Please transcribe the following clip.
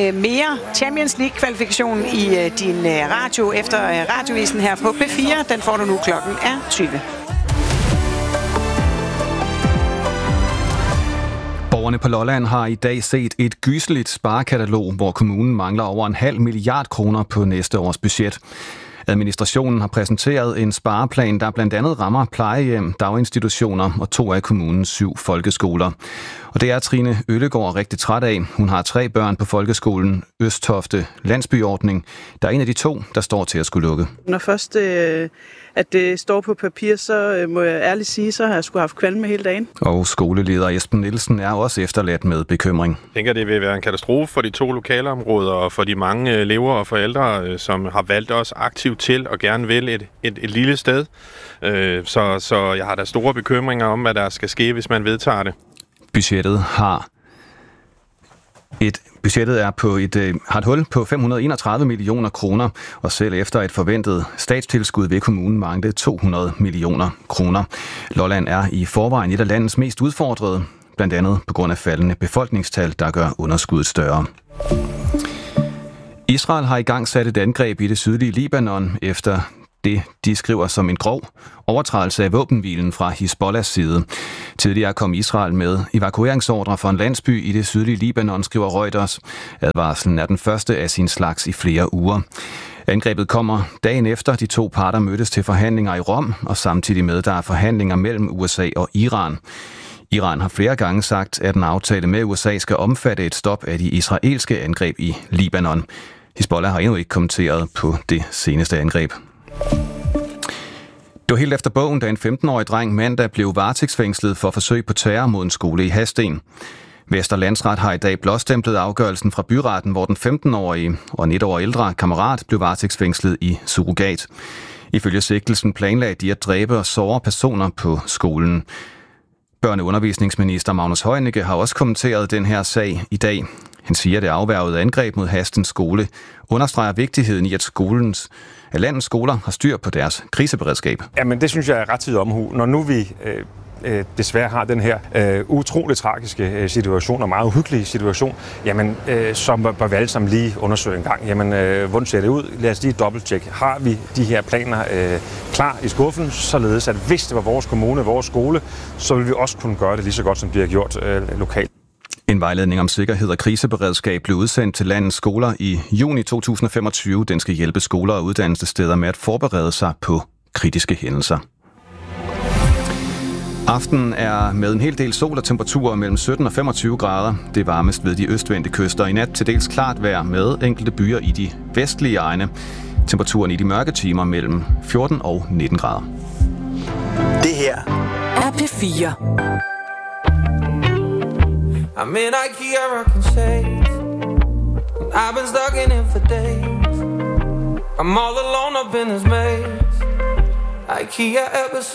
mere Champions League-kvalifikation i din radio efter radioavisen her på P4. Den får du nu klokken er 20. Borgerne på Lolland har i dag set et gyseligt sparekatalog, hvor kommunen mangler over 0,5 milliard kroner på næste års budget. Administrationen har præsenteret en spareplan, der blandt andet rammer plejehjem, daginstitutioner og 2 af kommunens 7 folkeskoler. Og det er Trine Øllegaard rigtig træt af. Hun har 3 børn på folkeskolen Østofte Landsbyordning. Der er en af de 2, der står til at skulle lukke. Når først at det står på papir, så må jeg ærligt sige, så har jeg sgu haft kvalme hele dagen. Og skoleleder Esben Nielsen er også efterladt med bekymring. Jeg tænker, det vil være en katastrofe for de 2 lokalområder og for de mange elever og forældre, som har valgt os aktivt til og gerne vil et lille sted. Så jeg har da store bekymringer om, hvad der skal ske, hvis man vedtager det. Budgettet er på har et hul på 531 millioner kroner, og selv efter et forventet statstilskud vil kommunen mangle 200 millioner kroner. Lolland er i forvejen et af landets mest udfordrede, blandt andet på grund af faldende befolkningstal, der gør underskuddet større. Israel har igangsat et angreb i det sydlige Libanon efter det, de skriver som en grov overtrædelse af våbenhvilen fra Hizbollahs side. Tidligere kom Israel med evakueringsordre for en landsby i det sydlige Libanon, skriver Reuters. Advarslen er den første af sin slags i flere uger. Angrebet kommer dagen efter de 2 parter mødtes til forhandlinger i Rom, og samtidig med, der er forhandlinger mellem USA og Iran. Iran har flere gange sagt, at en aftale med USA skal omfatte et stop af de israelske angreb i Libanon. Hizbollah har endnu ikke kommenteret på det seneste angreb. Det var helt efter bogen, da en 15-årig dreng mandag blev varetægtsfængslet for forsøg på terror mod en skole i Hadsten. Vestre Landsret har i dag blåstemplet afgørelsen fra byretten, hvor den 15-årige og en 1 år ældre kammerat blev varetægtsfængslet i surrogat. Ifølge sigtelsen planlagde de at dræbe og såre personer på skolen. Børne- og undervisningsminister Magnus Heunicke har også kommenteret den her sag i dag. Han siger, at det afværgede angreb mod Hadsten skole understreger vigtigheden i, at landets skoler har styr på deres kriseberedskab. Jamen, det synes jeg er rettidig omhu. Når nu vi desværre har den her utroligt tragiske situation og meget uhyggelige situation, jamen, så bør vi alle sammen lige undersøge en gang. Jamen, hvordan ser det ud? Lad os lige dobbelttjekke. Har vi de her planer klar i skuffen, således at hvis det var vores kommune, vores skole, så vil vi også kunne gøre det lige så godt, som det har gjort lokalt. En vejledning om sikkerhed og kriseberedskab blev udsendt til landets skoler i juni 2025. Den skal hjælpe skoler og uddannelsessteder med at forberede sig på kritiske hændelser. Aftenen er med en hel del sol og temperaturer mellem 17 og 25 grader. Det er varmest ved de østvendte kyster. I nat til dels klart vejr med enkelte byer i de vestlige egne. Temperaturen i de mørke timer mellem 14 og 19 grader. Det her er P4. I'm in IKEA rocking shades. I've been stuck in it for days. I'm all alone up in this maze. IKEA episode.